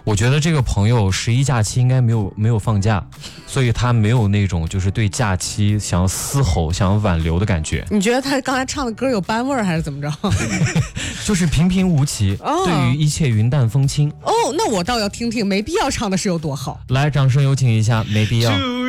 我觉得这个朋友11假期应该没有放假，所以他没有那种就是对假期想要嘶吼、想要挽留的感觉。 你觉得他刚才唱的歌有班味儿还是怎么着？ 就是平平无奇，对于一切云淡风轻。 哦，那我倒要听听没必要唱的是有多好。 来，掌声有请一下没必要。